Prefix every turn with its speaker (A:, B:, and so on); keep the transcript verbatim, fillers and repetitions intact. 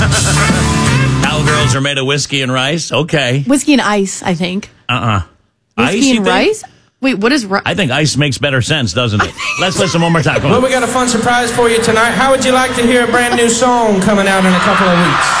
A: Cowgirls are made of whiskey and rice. Okay.
B: Whiskey and ice, I think.
A: Uh-uh.
B: Whiskey
A: Ice, you
B: and
A: think?
B: rice? Wait, what is rice?
A: I think ice makes better sense, doesn't it? Let's listen one more time. Come
C: Well,
A: on.
C: we got a fun surprise for you tonight. How would you like to hear a brand new song coming out in a couple of weeks?